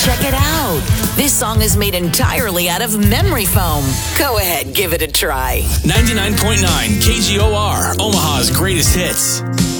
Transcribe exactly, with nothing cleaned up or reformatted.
Check it out. This song is made entirely out of memory foam. Go ahead, give it a try. ninety-nine point nine K G O R, Omaha's greatest hits.